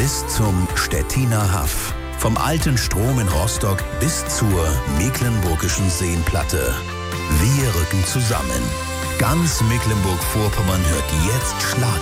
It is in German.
bis zum Stettiner Haff. Vom alten Strom in Rostock bis zur Mecklenburgischen Seenplatte. Wir rücken zusammen. Ganz Mecklenburg-Vorpommern hört jetzt Schlager.